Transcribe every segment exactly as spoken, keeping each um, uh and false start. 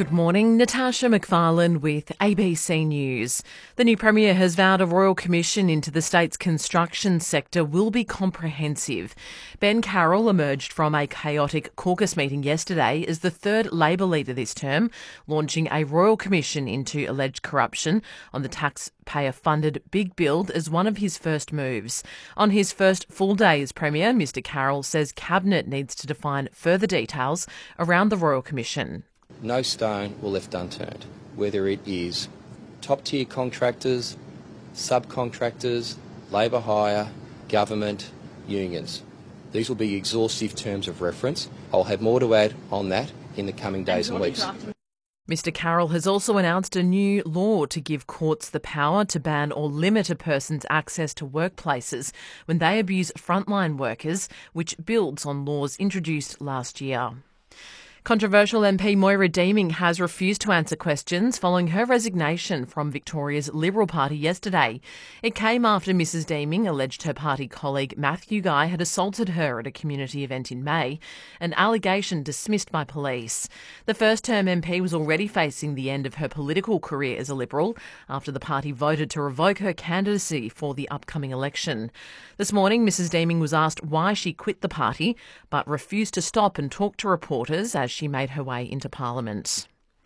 Good morning, Natasha McFarlane with A B C News. The new Premier has vowed a royal commission into the state's construction sector will be comprehensive. Ben Carroll emerged from a chaotic caucus meeting yesterday as the third Labor leader this term, launching a royal commission into alleged corruption on the taxpayer-funded Big Build as one of his first moves. On his first full day as Premier, Mr Carroll says Cabinet needs to define further details around the royal commission. No stone will left unturned, whether it is top-tier contractors, subcontractors, labour hire, government, unions. These will be exhaustive terms of reference. I'll have more to add on that in the coming days and weeks. Mr Carroll has also announced a new law to give courts the power to ban or limit a person's access to workplaces when they abuse frontline workers, which builds on laws introduced last year. Controversial M P Moira Deeming has refused to answer questions following her resignation from Victoria's Liberal Party yesterday. It came after Missus Deeming alleged her party colleague Matthew Guy had assaulted her at a community event in May, an allegation dismissed by police. The first-term M P was already facing the end of her political career as a Liberal after the party voted to revoke her candidacy for the upcoming election. This morning, Missus Deeming was asked why she quit the party, but refused to stop and talk to reporters as she made her way into Parliament.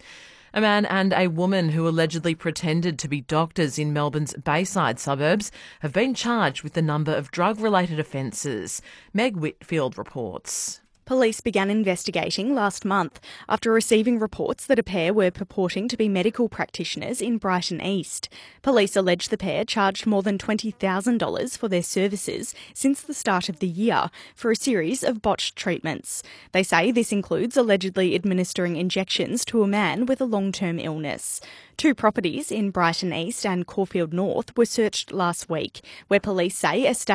A man and a woman who allegedly pretended to be doctors in Melbourne's Bayside suburbs have been charged with a number of drug-related offences. Meg Whitfield reports. Police began investigating last month after receiving reports that a pair were purporting to be medical practitioners in Brighton East. Police allege the pair charged more than twenty thousand dollars for their services since the start of the year for a series of botched treatments. They say this includes allegedly administering injections to a man with a long-term illness. Two properties in Brighton East and Caulfield North were searched last week, where police say a staff